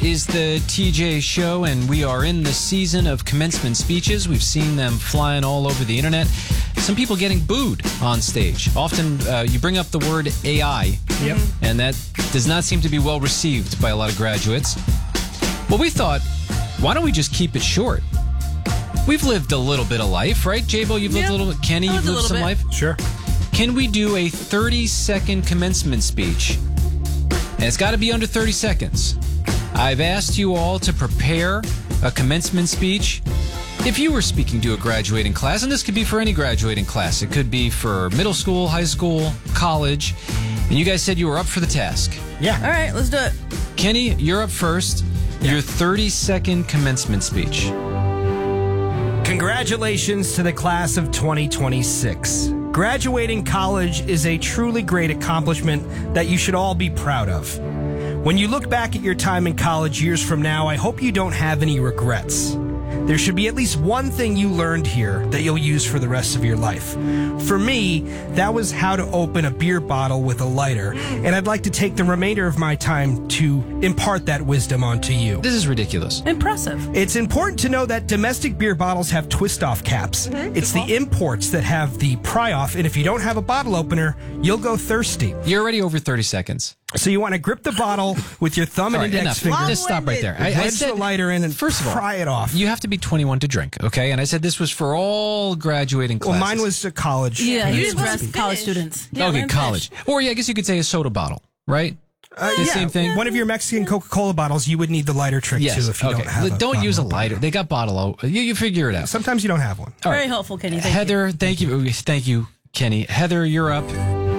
is the TJ Show, and we are in the season of commencement speeches. We've seen them flying all over the internet. Some people getting booed on stage. Often you bring up the word AI, and that does not seem to be well received by a lot of graduates. Well, we thought, why don't we just keep it short? We've lived a little bit of life, right? J-Bo, you've lived a little bit. Kenny, you've lived some life? Sure. Can we do a 30-second commencement speech? And it's got to be under 30 seconds. I've asked you all to prepare a commencement speech. If you were speaking to a graduating class, and this could be for any graduating class, it could be for middle school, high school, college, and you guys said you were up for the task. Yeah. All right, let's do it. Kenny, you're up first. Your 30-second commencement speech. Congratulations to the class of 2026. Graduating college is a truly great accomplishment that you should all be proud of. When you look back at your time in college years from now, I hope you don't have any regrets. There should be at least one thing you learned here that you'll use for the rest of your life. For me, that was how to open a beer bottle with a lighter, and I'd like to take the remainder of my time to impart that wisdom onto you. This is ridiculous. Impressive. It's important to know that domestic beer bottles have twist-off caps. It's the imports that have the pry-off, and if you don't have a bottle opener, you'll go thirsty. You're already over 30 seconds. So you want to grip the bottle with your thumb and index finger. Just stop right there. I said the lighter in and first of all, pry it off. You have to be 21 to drink, okay? And I said this was for all graduating classes. Well, mine was a college. Yeah, you just supposed dress to college finish. students. Yeah, Okay, let him college. Or yeah, I guess you could say a soda bottle, right? The same thing. One of your Mexican Coca-Cola bottles, you would need the lighter trick too if you don't have a Don't use a bottle lighter. They got bottle. You figure it out. Sometimes you don't have one. All Very right. helpful, Kenny. Thank Heather, thank you. Thank you, Kenny. Heather, you're up.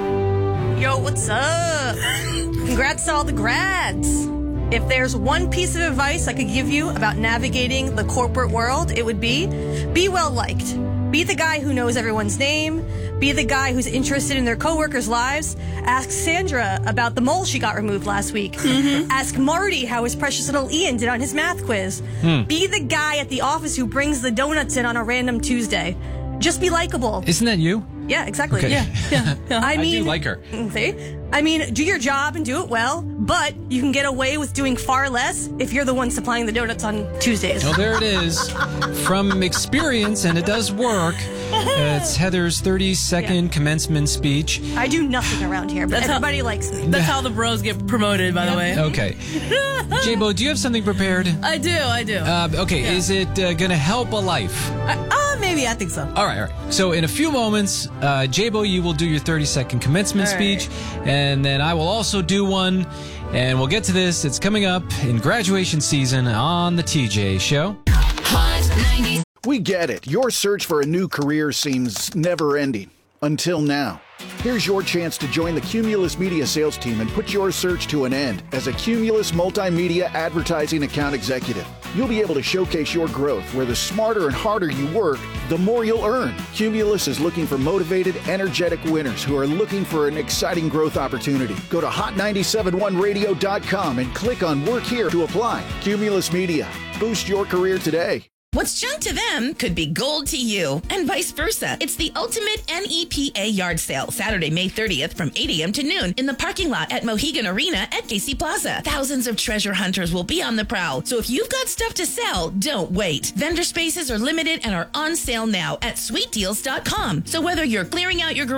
Yo, what's up? Congrats to all the grads. If there's one piece of advice I could give you about navigating the corporate world, it would be well liked. Be the guy who knows everyone's name. Be the guy who's interested in their coworkers' lives. Ask Sandra about the mole she got removed last week. Ask Marty how his precious little Ian did on his math quiz. Be the guy at the office who brings the donuts in on a random Tuesday. Just be likable. Isn't that you? Yeah, exactly. Okay. Yeah. I do like her. See? I mean, do your job and do it well, but you can get away with doing far less if you're the one supplying the donuts on Tuesdays. Well, there it is. From experience, and it does work. It's Heather's 30-second commencement speech. I do nothing around here, but That's how- everybody likes me. That's how the bros get promoted, by the way. Okay. J-Bo, do you have something prepared? I do. Okay, is it going to help a life? Maybe. I think so. All right. So in a few moments, J-Bo, you will do your 30-second commencement All right. speech, and then I will also do one, and we'll get to this. It's coming up in graduation season on the TJ Show. Hot 90. We get it. Your search for a new career seems never-ending. Until now. Here's your chance to join the Cumulus Media sales team and put your search to an end as a Cumulus Multimedia Advertising Account Executive. You'll be able to showcase your growth where the smarter and harder you work, the more you'll earn. Cumulus is looking for motivated, energetic winners who are looking for an exciting growth opportunity. Go to hot971radio.com and click on Work Here to apply. Cumulus Media. Boost your career today. What's junk to them could be gold to you, and vice versa. It's the ultimate NEPA yard sale, Saturday, May 30th from 8 a.m. to noon in the parking lot at Mohegan Arena at KC Plaza. Thousands of treasure hunters will be on the prowl, so if you've got stuff to sell, don't wait. Vendor spaces are limited and are on sale now at sweetdeals.com. So whether you're clearing out your garage